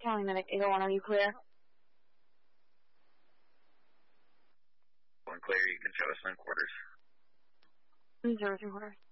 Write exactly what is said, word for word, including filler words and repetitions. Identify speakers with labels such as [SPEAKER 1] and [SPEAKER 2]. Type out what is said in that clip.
[SPEAKER 1] County Medic eight oh one, are you clear?
[SPEAKER 2] One clear, you can show us in quarters.
[SPEAKER 1] Zero three quarters.